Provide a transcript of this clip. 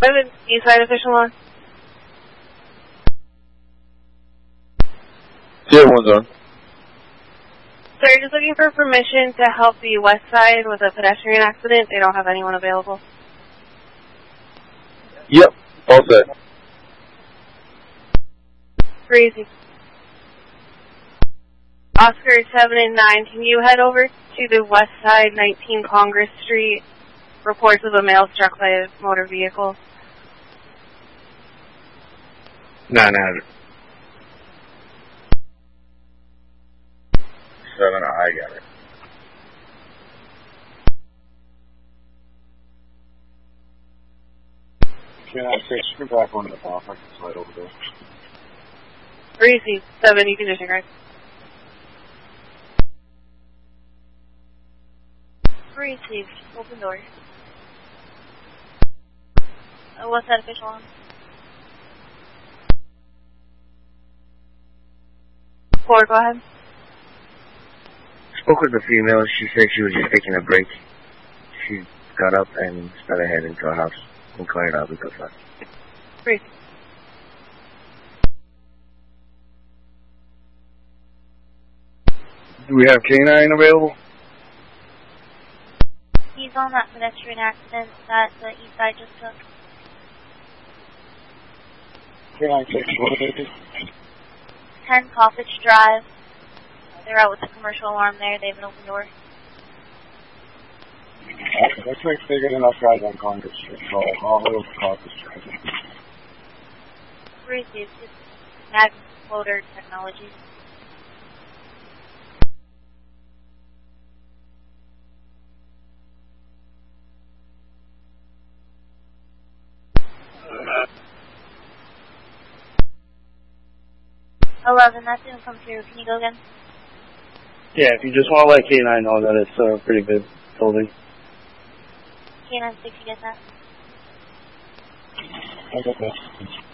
11, Eastside official on. 01's on. Sir, just looking for permission to help the west side with a pedestrian accident. They don't have anyone available. Yep, all set. Crazy. Oscar 7 and 9, can you head over to the west side, 19 Congress Street? Reports of a male struck by a motor vehicle. 900. 7, I got it. Can I say, screw back on the top? I can slide over there. Crazy. 7, you can just right. Received. Open doors. What's that official on? 4, go ahead. Spoke with the female. She said she was just taking a break. She got up and started heading to her house. Inquired out because of that. Great. Do we have K9 available? He's on that pedestrian accident that the east side just took. K9 6, what did they do? 10 Coffitch Drive. They're out with the commercial alarm there. They have an open door. Okay, looks like they got enough guys on Congress Street, so I'll hold Congress Street. Received. Mag Motor Technologies. That didn't come through. Can you go again? Yeah, if you just want to let K9 know that it's a pretty good building. K9 6, you get that? I got that.